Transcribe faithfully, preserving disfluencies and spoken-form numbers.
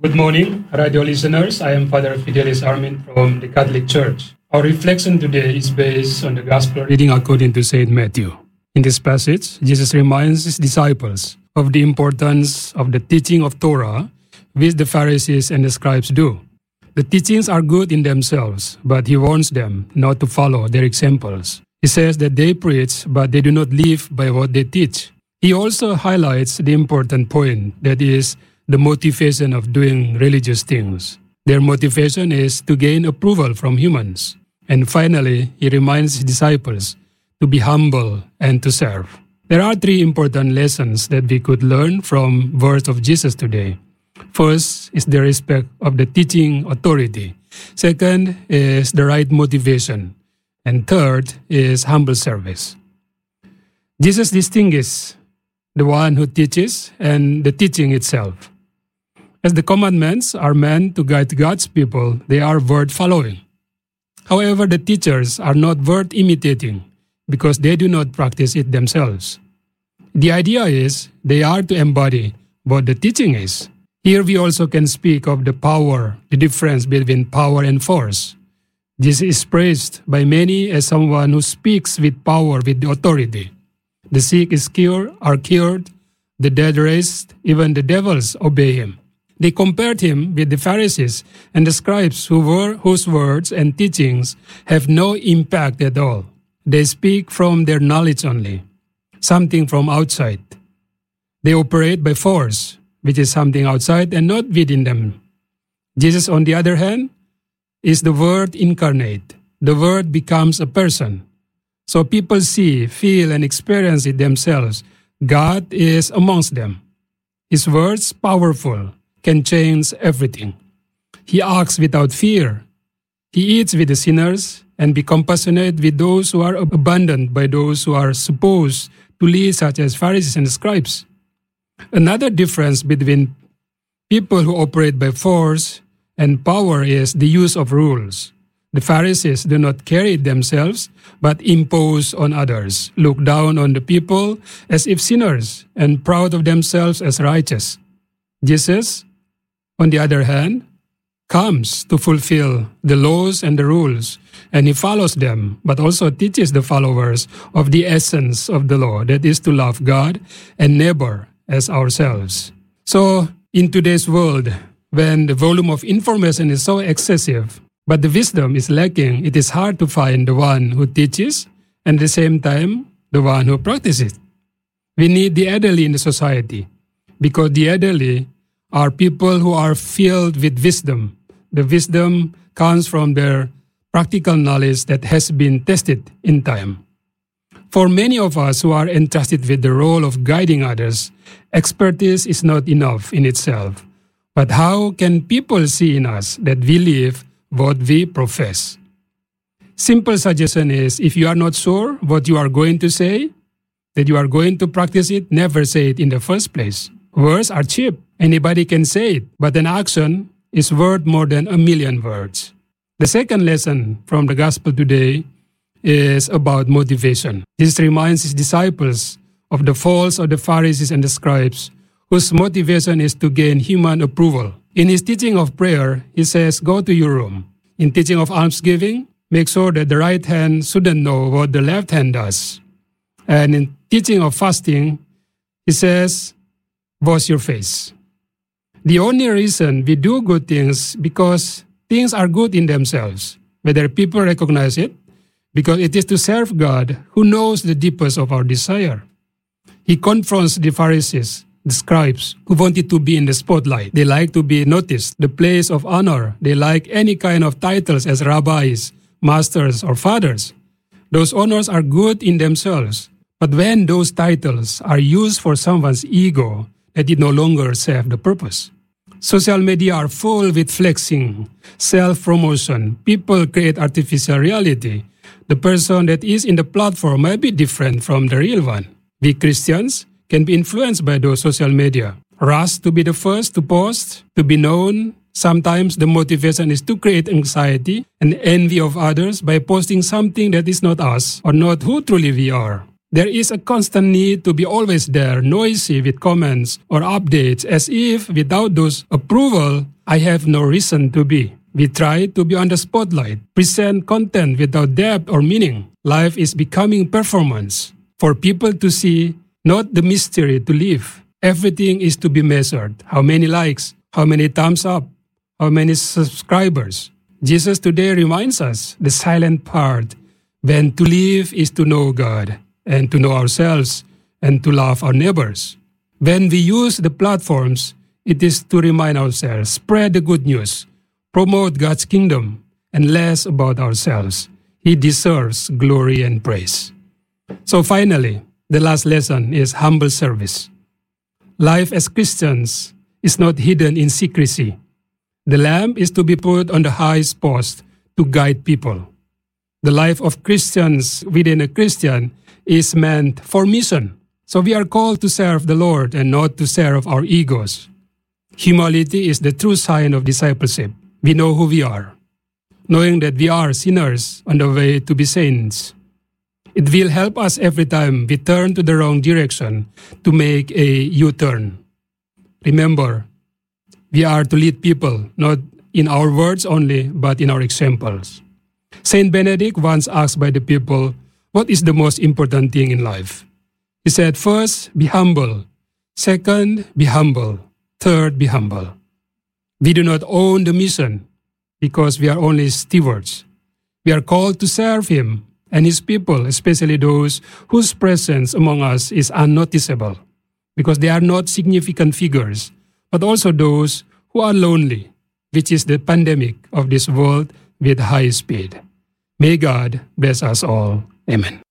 Good morning, radio listeners. I am Father Fidelis Armin from the Catholic Church. Our reflection today is based on the Gospel reading according to Saint Matthew. In this passage, Jesus reminds his disciples of the importance of the teaching of Torah, which the Pharisees and the scribes do. The teachings are good in themselves, but he warns them not to follow their examples. He says that they preach, but they do not live by what they teach. He also highlights the important point, that is, the motivation of doing religious things. Their motivation is to gain approval from humans. And finally, he reminds his disciples to be humble and to serve. There are three important lessons that we could learn from words of Jesus today. First is the respect of the teaching authority. Second is the right motivation. And third is humble service. Jesus distinguishes the one who teaches and the teaching itself. As the commandments are meant to guide God's people, they are worth following. However, the teachers are not worth imitating because they do not practice it themselves. The idea is they are to embody what the teaching is. Here we also can speak of the power, the difference between power and force. Jesus is praised by many as someone who speaks with power, with authority. The sick is cured, are cured, the dead raised, even the devils obey him. They compared him with the Pharisees and the scribes who were, whose words and teachings have no impact at all. They speak from their knowledge only, something from outside. They operate by force, which is something outside and not within them. Jesus, on the other hand, is the Word incarnate. The Word becomes a person. So people see, feel, and experience it themselves. God is amongst them. His words, powerful, can change everything. He acts without fear. He eats with the sinners and be compassionate with those who are abandoned by those who are supposed to lead, such as Pharisees and scribes. Another difference between people who operate by force and power is the use of rules. The Pharisees do not carry it themselves, but impose on others, look down on the people as if sinners, and proud of themselves as righteous. Jesus, on the other hand, comes to fulfill the laws and the rules, and he follows them, but also teaches the followers of the essence of the law, that is to love God and neighbor as ourselves. So, in today's world, when the volume of information is so excessive, but the wisdom is lacking, it is hard to find the one who teaches and at the same time the one who practices. We need the elderly in the society because the elderly are people who are filled with wisdom. The wisdom comes from their practical knowledge that has been tested in time. For many of us who are entrusted with the role of guiding others, expertise is not enough in itself. But how can people see in us that we live what we profess? Simple suggestion is, if you are not sure what you are going to say, that you are going to practice it, never say it in the first place. Words are cheap. Anybody can say it, but an action is worth more than a million words. The second lesson from the gospel today is about motivation. This reminds his disciples of the faults of the Pharisees and the scribes, whose motivation is to gain human approval. In his teaching of prayer, he says, go to your room. In teaching of almsgiving, make sure that the right hand shouldn't know what the left hand does. And in teaching of fasting, he says, wash your face. The only reason we do good things because things are good in themselves, whether people recognize it, because it is to serve God who knows the deepest of our desire. He confronts the Pharisees, the scribes, who wanted to be in the spotlight. They like to be noticed, the place of honor. They like any kind of titles as rabbis, masters, or fathers. Those honors are good in themselves. But when those titles are used for someone's ego, that it no longer serve the purpose. Social media are full with flexing, self-promotion. People create artificial reality. The person that is in the platform might be different from the real one. We Christians can be influenced by those social media. Rush to be the first to post, to be known. Sometimes the motivation is to create anxiety and envy of others by posting something that is not us or not who truly we are. There is a constant need to be always there, noisy with comments or updates, as if without those approval, I have no reason to be. We try to be on the spotlight, present content without depth or meaning. Life is becoming performance for people to see, not the mystery to live. Everything is to be measured. How many likes, how many thumbs up, how many subscribers. Jesus today reminds us the silent part, when to live is to know God and to know ourselves and to love our neighbors. When we use the platforms, it is to remind ourselves, spread the good news, promote God's kingdom, and less about ourselves. He deserves glory and praise. So finally, the last lesson is humble service. Life as Christians is not hidden in secrecy. The lamp is to be put on the highest post to guide people. The life of Christians within a Christian is meant for mission. So we are called to serve the Lord and not to serve our egos. Humility is the true sign of discipleship. We know who we are, knowing that we are sinners on the way to be saints. It will help us every time we turn to the wrong direction to make a U-turn. Remember, we are to lead people, not in our words only, but in our examples. Saint Benedict once asked by the people, what is the most important thing in life? He said, first, be humble. Second, be humble. Third, be humble. We do not own the mission because we are only stewards. We are called to serve Him and His people, especially those whose presence among us is unnoticeable because they are not significant figures, but also those who are lonely, which is the pandemic of this world with high speed. May God bless us all. Amen.